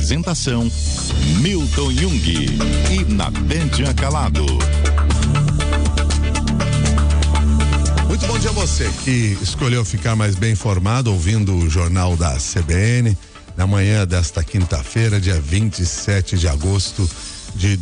Apresentação: Milton Jung e Natédia Calado. Muito bom dia a você que escolheu ficar mais bem informado ouvindo o Jornal da CBN na manhã desta quinta-feira, dia 27 de agosto de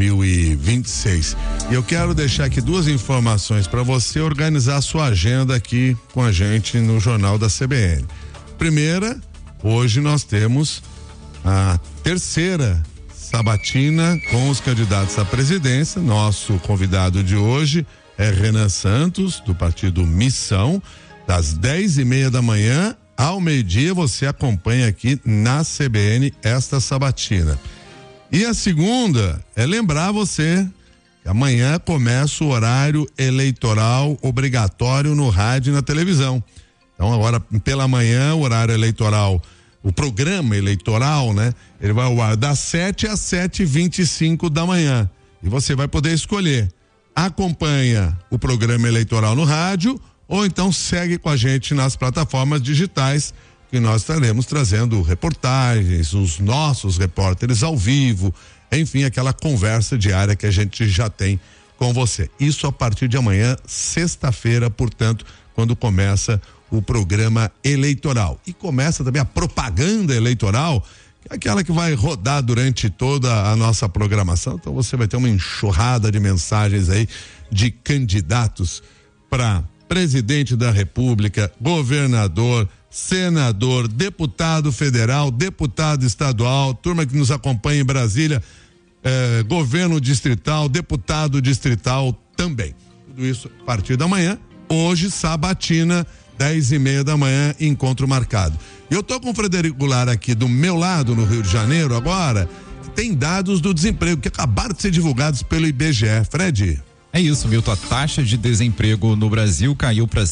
2026. E eu quero deixar aqui duas informações para você organizar a sua agenda aqui com a gente no Jornal da CBN. Primeira, hoje nós temos a terceira sabatina com os candidatos à presidência. Nosso convidado de hoje é Renan Santos, do partido Missão, das 10:30 da manhã ao meio-dia. Você acompanha aqui na CBN esta sabatina. E a segunda é lembrar você que amanhã começa o horário eleitoral obrigatório no rádio e na televisão. Então agora pela manhã o horário eleitoral, o programa eleitoral, né? Ele vai ao ar das 7 às 7:25 da manhã. E você vai poder escolher: acompanha o programa eleitoral no rádio ou então segue com a gente nas plataformas digitais, que nós estaremos trazendo reportagens, os nossos repórteres ao vivo, enfim, aquela conversa diária que a gente já tem com você. Isso a partir de amanhã, sexta-feira, portanto, quando começa o programa eleitoral. E começa também a propaganda eleitoral, que é aquela que vai rodar durante toda a nossa programação. Então você vai ter uma enxurrada de mensagens aí de candidatos para presidente da República, governador, senador, deputado federal, deputado estadual, turma que nos acompanha em Brasília, governo distrital, deputado distrital também. Tudo isso a partir da manhã. Hoje, sabatina, 10:30 da manhã, encontro marcado. Eu tô com o Frederico Goulart aqui do meu lado, no Rio de Janeiro, agora, que tem dados do desemprego que acabaram de ser divulgados pelo IBGE. Fred? É isso, Milton. A taxa de desemprego no Brasil caiu para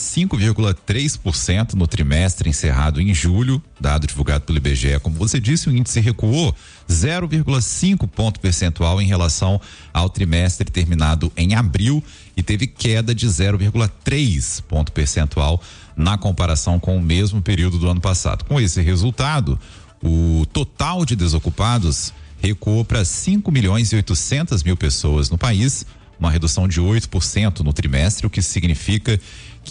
5,3% no trimestre encerrado em julho, dado divulgado pelo IBGE. Como você disse, o índice recuou 0,5 ponto percentual em relação ao trimestre terminado em abril e teve queda de 0,3 ponto percentual na comparação com o mesmo período do ano passado. Com esse resultado, o total de desocupados recuou para 5.800.000 pessoas no país, uma redução de 8% no trimestre, o que significa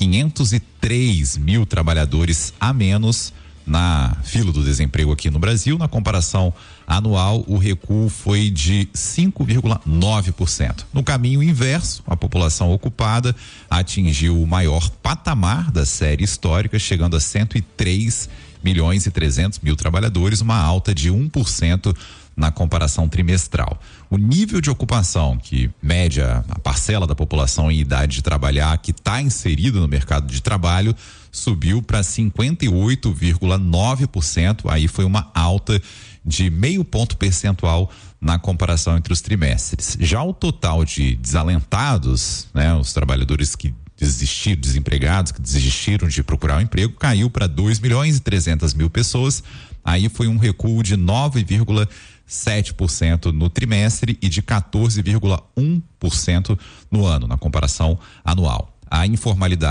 503 mil trabalhadores a menos na fila do desemprego aqui no Brasil. Na comparação anual, o recuo foi de 5,9%. No caminho inverso, a população ocupada atingiu o maior patamar da série histórica, chegando a 103.300.000 trabalhadores, uma alta de 1% na comparação trimestral. O nível de ocupação, que mede a parcela da população em idade de trabalhar que está inserida no mercado de trabalho, subiu para 58,9%. Aí foi uma alta de meio ponto percentual na comparação entre os trimestres. Já o total de desalentados, né, os trabalhadores que desistiram, desempregados que desistiram de procurar um emprego, caiu para 2.300.000 pessoas. Aí foi um recuo de 9,7% no trimestre e de 14,1% no ano, na comparação anual. A informalidade